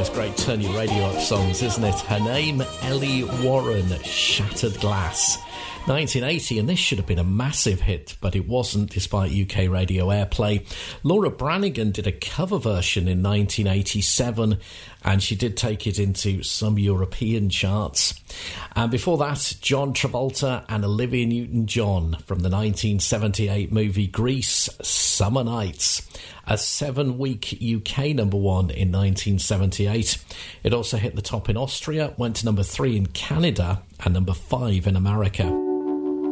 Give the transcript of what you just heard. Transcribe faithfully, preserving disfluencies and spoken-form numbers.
those great Turn Your Radio Up songs, isn't it? Her name, Ellie Warren, Shattered Glass. nineteen eighty, and this should have been a massive hit, but it wasn't, despite U K radio airplay. Laura Branigan did a cover version in nineteen eighty-seven, and she did take it into some European charts. And before that, John Travolta and Olivia Newton-John from the nineteen seventy-eight movie Grease, Summer Nights, a seven-week U K number one in nineteen seventy-eight. It also hit the top in Austria, went to number three in Canada, and number five in America.